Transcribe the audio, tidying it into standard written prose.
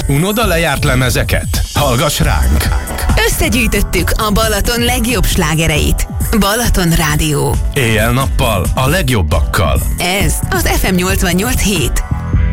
Unod a lejárt lemezeket? Hallgass ránk! Összegyűjtöttük a Balaton legjobb slágereit. Balaton Rádió. Éjjel-nappal a legjobbakkal. Ez az FM 88.7.